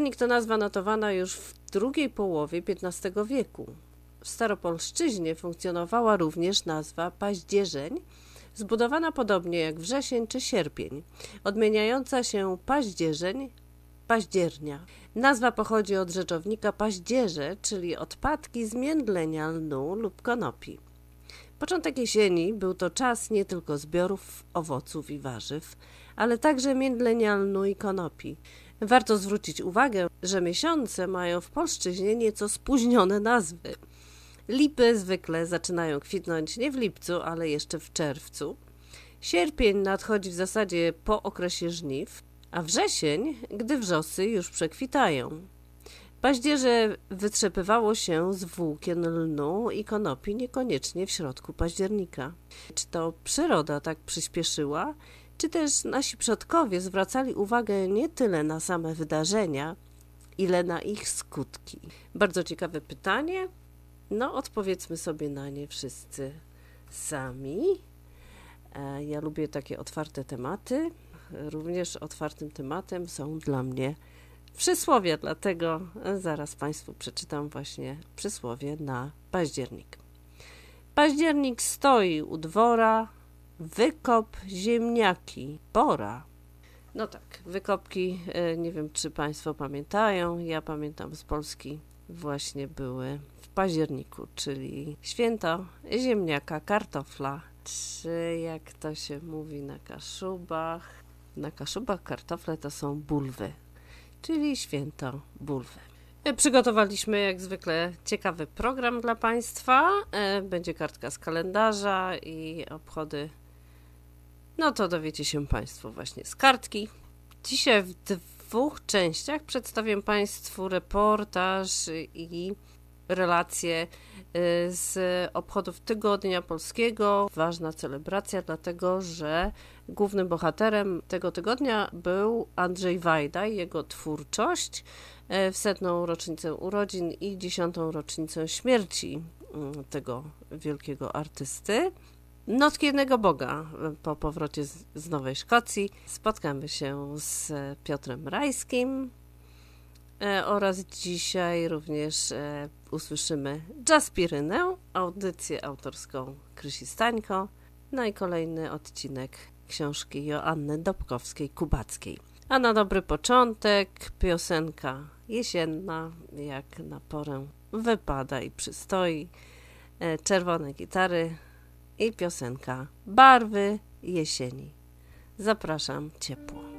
Październik to nazwa notowana już w drugiej połowie XV wieku. W Staropolszczyźnie funkcjonowała również nazwa paździerzeń, zbudowana podobnie jak wrzesień czy sierpień, odmieniająca się paździerzeń, październia. Nazwa pochodzi od rzeczownika paździerze, czyli odpadki z międlenia lnu lub konopi. Początek jesieni był to czas nie tylko zbiorów owoców i warzyw, ale także międlenia lnu i konopi. Warto zwrócić uwagę, że miesiące mają w polszczyźnie nieco spóźnione nazwy. Lipy zwykle zaczynają kwitnąć nie w lipcu, ale jeszcze w czerwcu. Sierpień nadchodzi w zasadzie po okresie żniw, a wrzesień, gdy wrzosy już przekwitają. Paździerze wytrzepywało się z włókien lnu i konopi niekoniecznie w środku października. Czy to przyroda tak przyspieszyła, czy też nasi przodkowie zwracali uwagę nie tyle na same wydarzenia, ile na ich skutki? Bardzo ciekawe pytanie. Odpowiedzmy sobie na nie wszyscy sami. Ja lubię takie otwarte tematy. Również otwartym tematem są dla mnie przysłowia, dlatego zaraz Państwu przeczytam właśnie przysłowie na październik. Październik stoi u dwora, wykop ziemniaki, pora. No tak, wykopki, nie wiem czy Państwo pamiętają, ja pamiętam z Polski, właśnie były w październiku, czyli święto ziemniaka, kartofla, czy jak to się mówi na Kaszubach kartofle to są bulwy, czyli święto bulwy. Przygotowaliśmy jak zwykle ciekawy program dla Państwa. Będzie kartka z kalendarza i obchody. No to dowiecie się Państwo właśnie z kartki. Dzisiaj w 2 częściach przedstawię Państwu reportaż i relacje z obchodów Tygodnia Polskiego. Ważna celebracja, dlatego że głównym bohaterem tego tygodnia był Andrzej Wajda i jego twórczość w 100. rocznicę urodzin i 10. rocznicę śmierci tego wielkiego artysty. Notki jednego Boga po powrocie z Nowej Szkocji. Spotkamy się z Piotrem Rajskim oraz dzisiaj również usłyszymy Jaspirynę, audycję autorską Krysi Stańko, no i kolejny odcinek książki Joanny Dobkowskiej-Kubackiej. A na dobry początek piosenka jesienna, jak na porę wypada i przystoi, czerwone gitary i piosenka Barwy jesieni. Zapraszam ciepło.